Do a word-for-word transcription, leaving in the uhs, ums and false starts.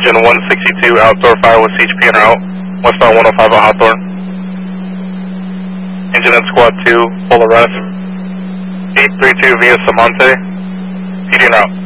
Engine one sixty-two, outdoor fire with C H P en route. Westbound one oh five on Hawthorne. Engine and squad two, full arrest. eight three two via Samonte. P D en route.